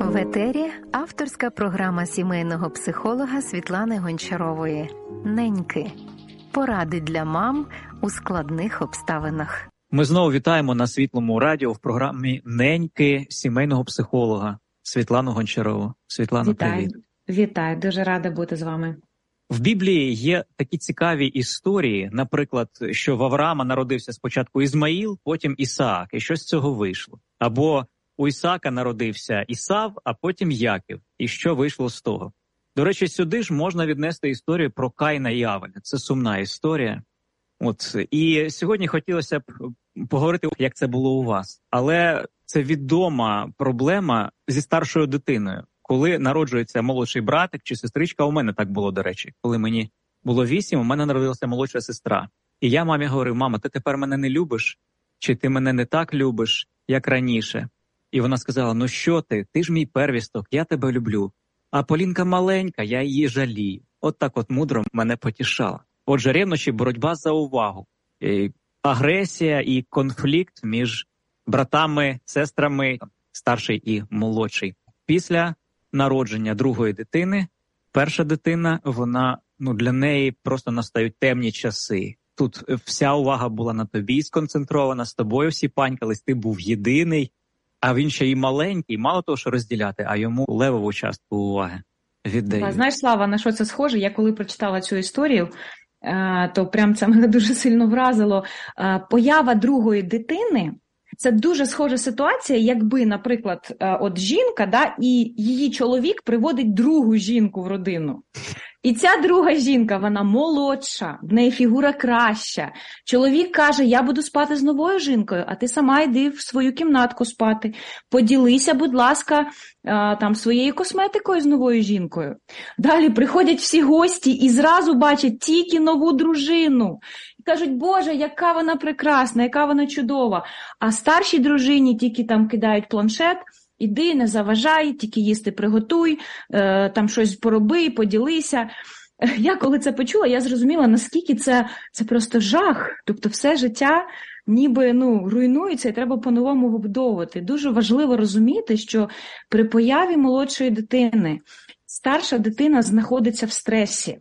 В етері авторська програма сімейного психолога Світлани Гончарової «Неньки. Поради для мам у складних обставинах». Ми знову вітаємо на Світлому радіо в програмі «Неньки» сімейного психолога Світлану Гончарову. Світлано, привіт. Вітаю, дуже рада бути з вами. В Біблії є такі цікаві історії, наприклад, що в Авраама народився спочатку Ізмаїл, потім Ісаак, і що з цього вийшло. Або у Ісаака народився Ісав, а потім Яків, і що вийшло з того. До речі, сюди ж можна віднести історію про Каїна і Авеля. Це сумна історія. І сьогодні хотілося б поговорити, як це було у вас. Але це відома проблема зі старшою дитиною. Коли народжується молодший братик чи сестричка, у мене так було, до речі. Коли мені було 8, у мене народилася молодша сестра. І я мамі говорив: мама, ти тепер мене не любиш? Чи ти мене не так любиш, як раніше? І вона сказала: ну що ти? Ти ж мій первісток, я тебе люблю. А Полінка маленька, я її жалію. От так от мудро мене потішала. Отже, ревнощі, боротьба за увагу, агресія і конфлікт між братами, сестрами, старший і молодший. Після народження другої дитини, перша дитина, вона, для неї просто настають темні часи. Тут вся увага була на тобі сконцентрована, з тобою всі панькались, ти був єдиний, а він ще й маленький, мало того, що розділяти, а йому левову частку уваги віддають. Знаєш, Слава, на що це схоже? Я коли прочитала цю історію, то прям це мене дуже сильно вразило. Поява другої дитини – це дуже схожа ситуація, якби, наприклад, от жінка, і її чоловік приводить другу жінку в родину. І ця друга жінка, вона молодша, в неї фігура краща. Чоловік каже: я буду спати з новою жінкою, а ти сама йди в свою кімнатку спати. Поділися, будь ласка, своєю косметикою з новою жінкою. Далі приходять всі гості і зразу бачать тільки нову дружину. І кажуть: Боже, яка вона прекрасна, яка вона чудова. А старшій дружині тільки кидають планшет: іди, не заважай, тільки їсти приготуй, щось пороби, поділися. Я коли це почула, я зрозуміла, наскільки це просто жах. Тобто все життя ніби руйнується і треба по-новому вибудовувати. Дуже важливо розуміти, що при появі молодшої дитини старша дитина знаходиться в стресі.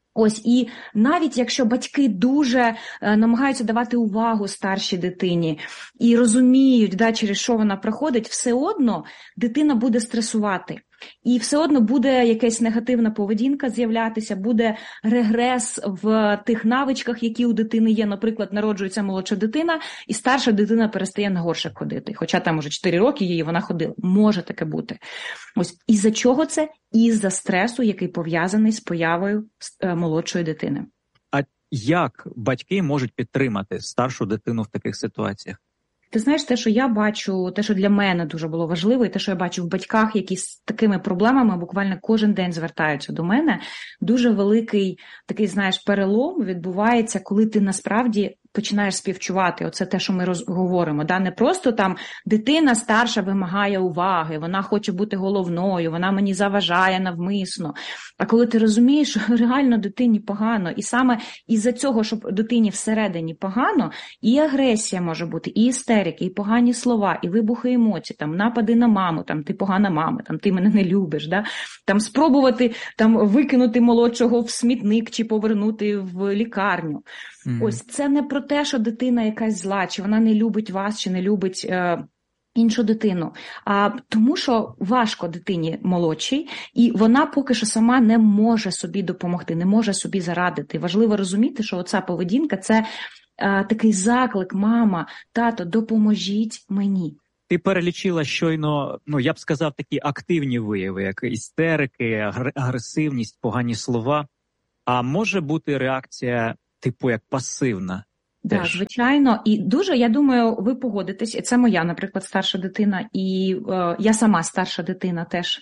І навіть якщо батьки дуже намагаються давати увагу старшій дитині і розуміють, через що вона проходить, все одно дитина буде стресувати. І все одно буде якась негативна поведінка з'являтися, буде регрес в тих навичках, які у дитини є. Наприклад, народжується молодша дитина, і старша дитина перестає на горшик ходити. Хоча там уже 4 роки її вона ходила. Може таке бути. Із-за чого це? Із-за стресу, який пов'язаний з появою молодшої дитини. А як батьки можуть підтримати старшу дитину в таких ситуаціях? Ти знаєш, те, що я бачу, те, що для мене дуже було важливо, і те, що я бачу в батьках, які з такими проблемами буквально кожен день звертаються до мене, дуже великий такий, перелом відбувається, коли ти насправді починаєш співчувати. Оце те, що ми говоримо. Не просто дитина старша вимагає уваги, вона хоче бути головною, вона мені заважає навмисно. А коли ти розумієш, що реально дитині погано, і саме із-за цього, щоб дитині всередині погано, і агресія може бути, і істерики, і погані слова, і вибухи емоцій, напади на маму, ти погана мама, ти мене не любиш, спробувати викинути молодшого в смітник чи повернути в лікарню. Це не про те, що дитина якась зла, чи вона не любить вас, чи не любить іншу дитину, а тому, що важко дитині молодшій, і вона поки що сама не може собі допомогти, не може собі зарадити. Важливо розуміти, що оця поведінка – це такий заклик: мама, тато, допоможіть мені. Ти перелічила щойно, я б сказав, такі активні вияви, як істерики, агресивність, погані слова. А може бути реакція типу як пасивна? Так, звичайно. І дуже, я думаю, ви погодитесь. Це моя, наприклад, старша дитина, і я сама старша дитина теж.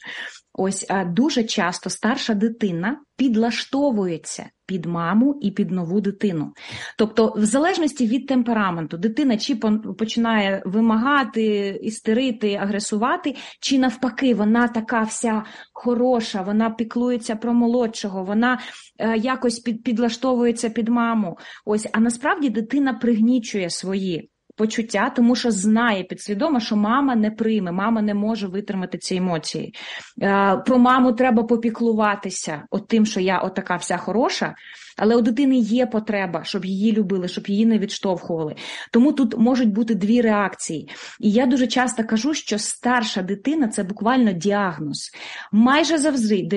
Дуже часто старша дитина підлаштовується під маму і під нову дитину. Тобто, в залежності від темпераменту, дитина чи починає вимагати, істерити, агресувати, чи навпаки, вона така вся хороша, вона піклується про молодшого, вона якось підлаштовується під маму. А насправді дитина пригнічує свої почуття, тому що знає підсвідомо, що мама не прийме, мама не може витримати ці емоції. Про маму треба попіклуватися от тим, що я отака вся хороша, але у дитини є потреба, щоб її любили, щоб її не відштовхували. Тому тут можуть бути дві реакції. І я дуже часто кажу, що старша дитина – це буквально діагноз. Майже завжди,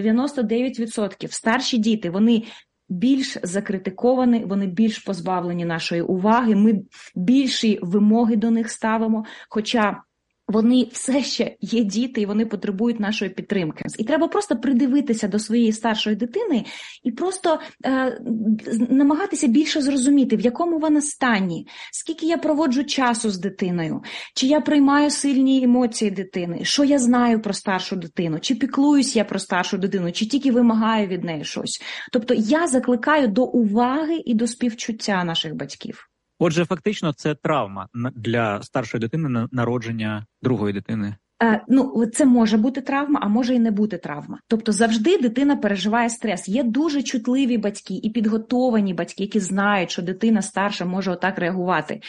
99% старші діти, вони більш закритиковані, вони більш позбавлені нашої уваги, ми більші вимоги до них ставимо, хоча вони все ще є діти, і вони потребують нашої підтримки. І треба просто придивитися до своєї старшої дитини і просто намагатися більше зрозуміти, в якому вона стані, скільки я проводжу часу з дитиною, чи я приймаю сильні емоції дитини, що я знаю про старшу дитину, чи піклуюсь я про старшу дитину, чи тільки вимагаю від неї щось. Тобто я закликаю до уваги і до співчуття наших батьків. Отже, фактично, це травма для старшої дитини народження другої дитини. Це може бути травма, а може і не бути травма. Тобто завжди дитина переживає стрес. Є дуже чутливі батьки і підготовані батьки, які знають, що дитина старша може отак реагувати.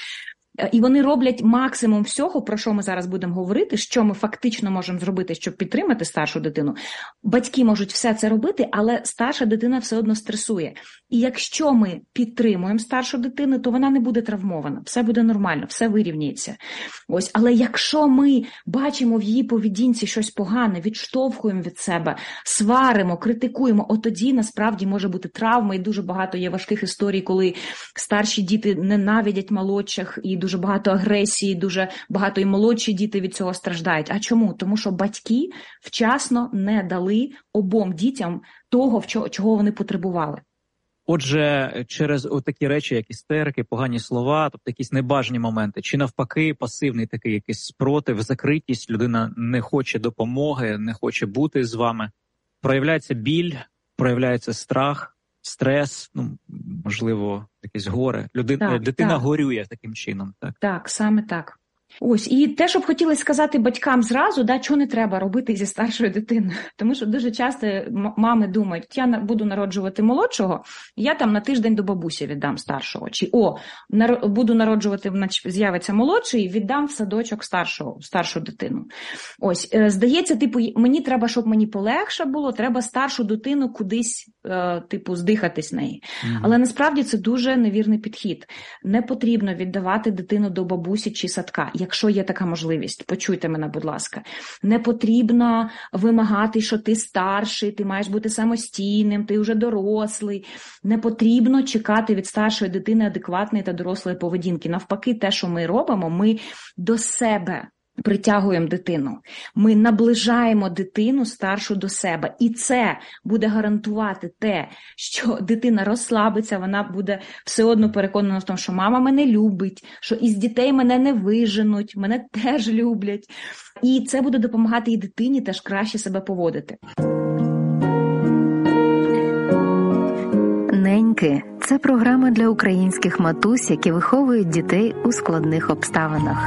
І вони роблять максимум всього, про що ми зараз будемо говорити, що ми фактично можемо зробити, щоб підтримати старшу дитину. Батьки можуть все це робити, але старша дитина все одно стресує. І якщо ми підтримуємо старшу дитину, то вона не буде травмована, все буде нормально, все вирівняється. Ось, але якщо ми бачимо в її поведінці щось погане, відштовхуємо від себе, сваримо, критикуємо, от тоді насправді може бути травма, і дуже багато є важких історій, коли старші діти ненавидять молодших, і дуже багато агресії, дуже багато і молодші діти від цього страждають. А чому? Тому що батьки вчасно не дали обом дітям того, чого вони потребували. Отже, через такі речі, як істерики, погані слова, тобто якісь небажані моменти, чи навпаки пасивний такий якийсь спротив, закритість, людина не хоче допомоги, не хоче бути з вами, проявляється біль, проявляється страх, стрес, можливо, якесь горе. Дитина горює таким чином. Так, саме так. Ось, і те, що б хотіли сказати батькам зразу, чого не треба робити зі старшою дитиною. Тому що дуже часто мами думають, я буду народжувати молодшого, я там на тиждень до бабусі віддам старшого. Чи, буду народжувати, з'явиться молодший, віддам в садочок старшу дитину. Ось, здається, мені треба, щоб мені полегше було, треба старшу дитину кудись, здихатись неї. Але насправді це дуже невірний підхід. Не потрібно віддавати дитину до бабусі чи садка. Якщо є така можливість, почуйте мене, будь ласка. Не потрібно вимагати, що ти старший, ти маєш бути самостійним, ти вже дорослий. Не потрібно чекати від старшої дитини адекватної та дорослої поведінки. Навпаки, те, що ми робимо, ми до себе притягуємо дитину. Ми наближаємо дитину старшу до себе. І це буде гарантувати те, що дитина розслабиться, вона буде все одно переконана в тому, що мама мене любить, що із дітей мене не виженуть, мене теж люблять. І це буде допомагати і дитині теж краще себе поводити. «Неньки» – це програма для українських матусь, які виховують дітей у складних обставинах.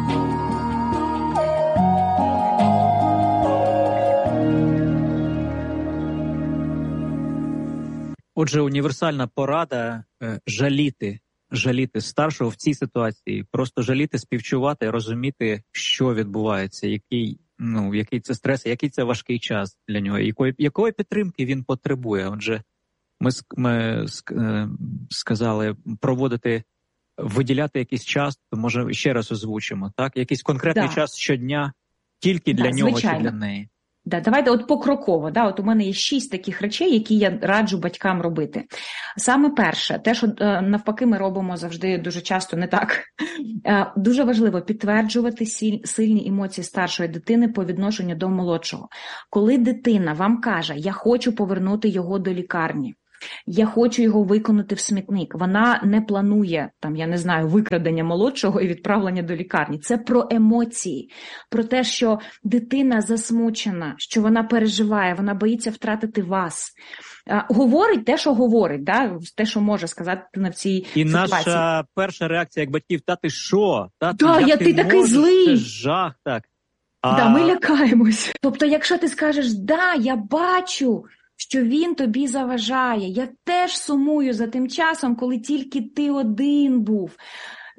Отже, універсальна порада жаліти старшого в цій ситуації, просто жаліти, співчувати, розуміти, що відбувається, який це стрес, який це важкий час для нього, якої підтримки він потребує. Отже, ми сказали виділяти якийсь час, то може ще раз озвучимо, так? Якийсь конкретний час щодня тільки для нього чи для неї. Давайте покроково. От у мене є 6 таких речей, які я раджу батькам робити. Саме перше, те, що навпаки ми робимо завжди дуже часто не так. Дуже важливо підтверджувати сильні емоції старшої дитини по відношенню до молодшого. Коли дитина вам каже, я хочу повернути його до лікарні, я хочу його викинути в смітник. Вона не планує, викрадення молодшого і відправлення до лікарні. Це про емоції, про те, що дитина засмучена, що вона переживає, вона боїться втратити вас. Говорить те, що говорить, те, що може сказати в цій ситуації. І наша перша реакція як батьків, ти що? Ти такий злий. Це жах, так. Ми лякаємось. Тобто, якщо ти скажеш, я бачу, що він тобі заважає. Я теж сумую за тим часом, коли тільки ти один був.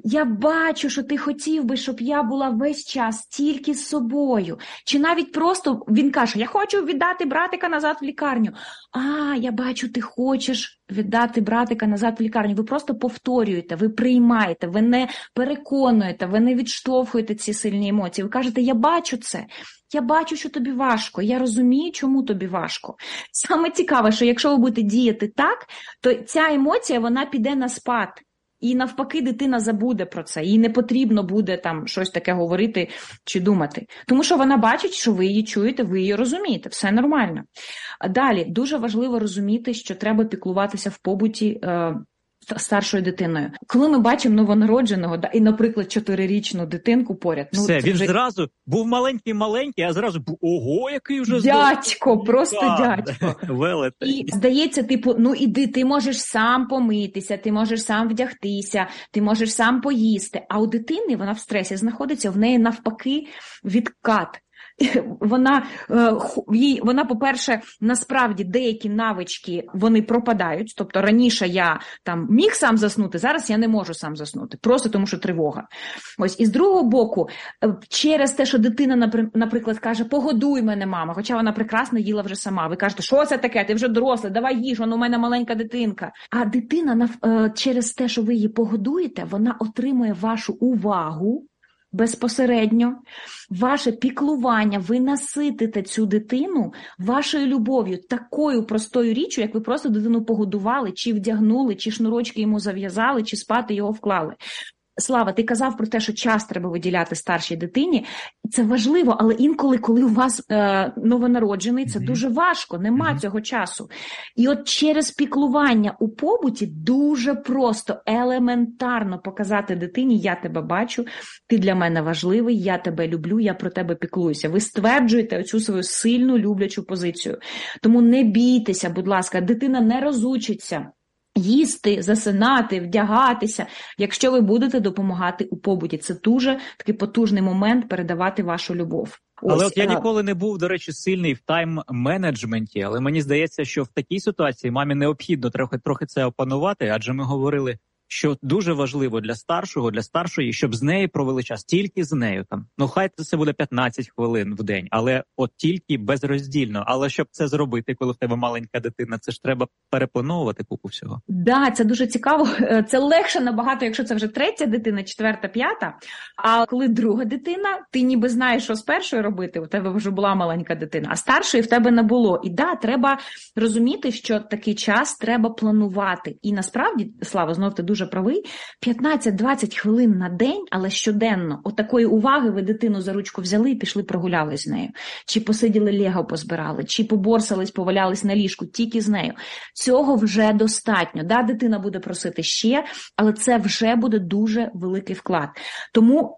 Я бачу, що ти хотів би, щоб я була весь час тільки з собою. Чи навіть просто він каже, я хочу віддати братика назад в лікарню. Я бачу, ти хочеш віддати братика назад в лікарню. Ви просто повторюєте, ви приймаєте, ви не переконуєте, ви не відштовхуєте ці сильні емоції. Ви кажете, я бачу це. Я бачу, що тобі важко, я розумію, чому тобі важко. Саме цікаве, що якщо ви будете діяти так, то ця емоція, вона піде на спад. І навпаки, дитина забуде про це. Їй не потрібно буде там щось таке говорити чи думати. Тому що вона бачить, що ви її чуєте, ви її розумієте. Все нормально. Далі, дуже важливо розуміти, що треба піклуватися в побуті старшою дитиною. Коли ми бачимо новонародженого, і, наприклад, 4-річну дитинку поряд. Все, він зразу був маленький, а зразу був, ого, який вже дядько, просто дядько. Велете. І здається, іди, ти можеш сам помитися, ти можеш сам вдягтися, ти можеш сам поїсти. А у дитини, вона в стресі знаходиться, в неї навпаки відкат. Вона, по-перше, насправді деякі навички, вони пропадають. Тобто раніше я там міг сам заснути, зараз я не можу сам заснути. Просто тому, що тривога. Ось. І з другого боку, через те, що дитина, наприклад, каже, погодуй мене, мама, хоча вона прекрасно їла вже сама. Ви кажете, що це таке, ти вже дорослий, давай їж, у мене маленька дитинка. А дитина, через те, що ви її погодуєте, вона отримує вашу увагу, безпосередньо, ваше піклування, ви наситите цю дитину вашою любов'ю, такою простою річчю, як ви просто дитину погодували, чи вдягнули, чи шнурочки йому зав'язали, чи спати його вклали. Слава, ти казав про те, що час треба виділяти старшій дитині. Це важливо, але інколи, коли у вас новонароджений, це дуже важко, нема цього часу. І от через піклування у побуті дуже просто, елементарно показати дитині, я тебе бачу, ти для мене важливий, я тебе люблю, я про тебе піклуюся. Ви стверджуєте оцю свою сильну, люблячу позицію. Тому не бійтеся, будь ласка, дитина не розучиться їсти, засинати, вдягатися, якщо ви будете допомагати у побуті. Це дуже такий потужний момент передавати вашу любов. Але от я ніколи не був, до речі, сильний в тайм-менеджменті, але мені здається, що в такій ситуації мамі необхідно трохи це опанувати, адже ми говорили, що дуже важливо для старшого, для старшої, щоб з нею провели час, тільки з нею. Хай це буде 15 хвилин в день, але от тільки безроздільно. Але щоб це зробити, коли в тебе маленька дитина, це ж треба переплановувати купу всього. Да, це дуже цікаво. Це легше набагато, якщо це вже 3-я дитина, 4-та, 5-та. А коли 2-га дитина, ти ніби знаєш, що з першою робити, у тебе вже була маленька дитина, а старшої в тебе не було. І да, треба розуміти, що такий час треба планувати. І насправді, Слава, знов ти дуже правий, 15-20 хвилин на день, але щоденно. От такої уваги ви дитину за ручку взяли і пішли прогулялись з нею. Чи посиділи лего позбирали, чи поборсались, повалялись на ліжку, тільки з нею. Цього вже достатньо. Да, дитина буде просити ще, але це вже буде дуже великий вклад. Тому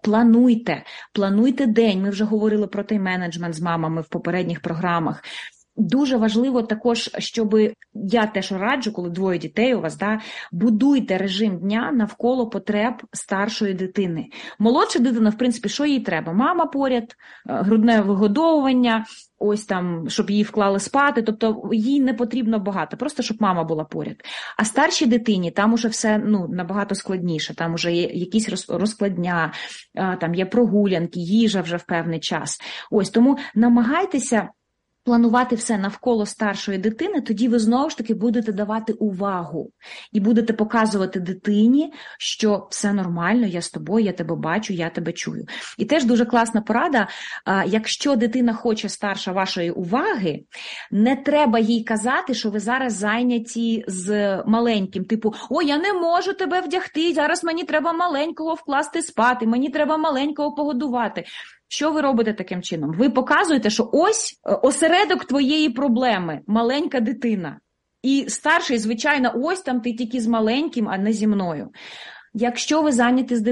плануйте день. Ми вже говорили про тайм-менеджмент з мамами в попередніх програмах. Дуже важливо також, щоб, я теж раджу, коли 2 дітей у вас, будуйте режим дня навколо потреб старшої дитини. Молодша дитина, в принципі, що їй треба? Мама поряд, грудне вигодовування, ось там, щоб її вклали спати, тобто їй не потрібно багато, просто щоб мама була поряд. А старшій дитині, там уже все набагато складніше, там уже є якісь розкладня, там є прогулянки, їжа вже в певний час. Ось, тому намагайтеся планувати все навколо старшої дитини, тоді ви знову ж таки будете давати увагу і будете показувати дитині, що все нормально, я з тобою, я тебе бачу, я тебе чую. І теж дуже класна порада, якщо дитина хоче старша вашої уваги, не треба їй казати, що ви зараз зайняті з маленьким, типу, ой, я не можу тебе вдягти, зараз мені треба маленького вкласти спати, мені треба маленького погодувати. Що ви робите таким чином? Ви показуєте, що ось осередок твоєї проблеми – маленька дитина. І старший, звичайно, ось там ти тільки з маленьким, а не зі мною. Якщо ви зайняті з дитиною,